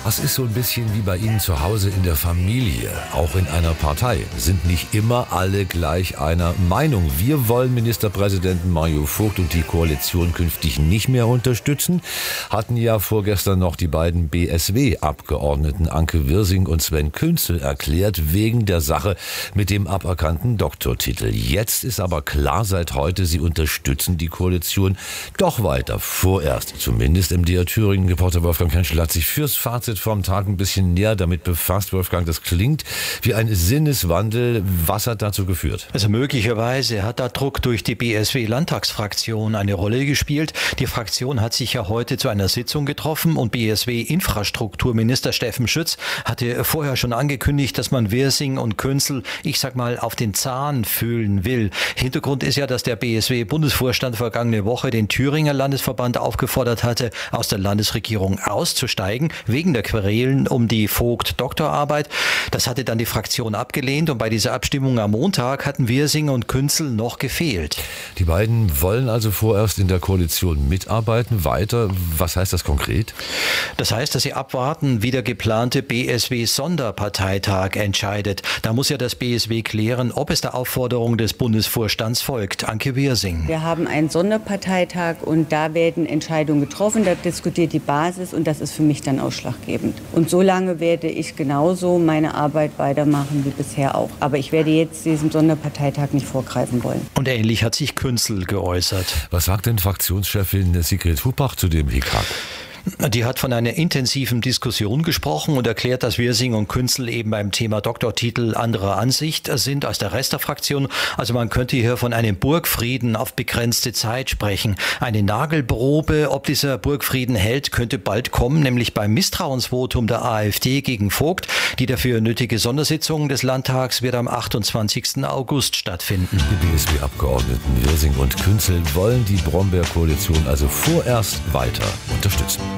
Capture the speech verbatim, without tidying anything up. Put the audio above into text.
Das ist so ein bisschen wie bei Ihnen zu Hause in der Familie. Auch in einer Partei sind nicht immer alle gleich einer Meinung. Wir wollen Ministerpräsidenten Mario Vogt und die Koalition künftig nicht mehr unterstützen. Hatten ja vorgestern noch die beiden B S W-Abgeordneten Anke Wirsing und Sven Künzel erklärt, wegen der Sache mit dem aberkannten Doktortitel. Jetzt ist aber klar seit heute, sie unterstützen die Koalition doch weiter. Vorerst, zumindest im D R Thüringen. Reporter Wolfgang Henschel hat sich fürs Fazit vom Tag ein bisschen näher damit befasst. Wolfgang, das klingt wie ein Sinneswandel. Was hat dazu geführt? Also möglicherweise hat da Druck durch die B S W-Landtagsfraktion eine Rolle gespielt. Die Fraktion hat sich ja heute zu einer Sitzung getroffen und B S W-Infrastrukturminister Steffen Schütz hatte vorher schon angekündigt, dass man Wirsing und Künzel, ich sag mal, auf den Zahn fühlen will. Hintergrund ist ja, dass der B S W-Bundesvorstand vergangene Woche den Thüringer Landesverband aufgefordert hatte, aus der Landesregierung auszusteigen, wegen der Querelen um die Vogt-Doktorarbeit. Das hatte dann die Fraktion abgelehnt und bei dieser Abstimmung am Montag hatten Wirsing und Künzel noch gefehlt. Die beiden wollen also vorerst in der Koalition mitarbeiten. Weiter, was heißt das konkret? Das heißt, dass sie abwarten, wie der geplante B S W-Sonderparteitag entscheidet. Da muss ja das B S W klären, ob es der Aufforderung des Bundesvorstands folgt. Anke Wirsing. Wir haben einen Sonderparteitag und da werden Entscheidungen getroffen, da diskutiert die Basis und das ist für mich dann ausschlaggebend. Und so lange werde ich genauso meine Arbeit weitermachen wie bisher auch. Aber ich werde jetzt diesem Sonderparteitag nicht vorgreifen wollen. Und ähnlich hat sich Künzel geäußert. Was sagt denn Fraktionschefin Sigrid Hupach zu dem Hickhack? Die hat von einer intensiven Diskussion gesprochen und erklärt, dass Wirsing und Künzel eben beim Thema Doktortitel anderer Ansicht sind als der Rest der Fraktion. Also man könnte hier von einem Burgfrieden auf begrenzte Zeit sprechen. Eine Nagelprobe, ob dieser Burgfrieden hält, könnte bald kommen, nämlich beim Misstrauensvotum der AfD gegen Vogt. Die dafür nötige Sondersitzung des Landtags wird am achtundzwanzigsten August stattfinden. Die B S W-Abgeordneten Wirsing und Künzel wollen die Brombeer-Koalition also vorerst weiter unterstützen.